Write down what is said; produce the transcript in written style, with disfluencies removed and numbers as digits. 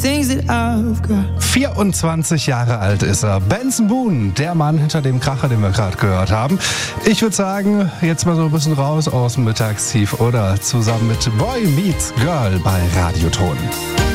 24 Jahre alt ist er. Benson Boone, der Mann hinter dem Kracher, den wir gerade gehört haben. Ich würde sagen, jetzt mal so ein bisschen raus aus dem Mittagstief oder zusammen mit Boy Meets Girl bei Radioton.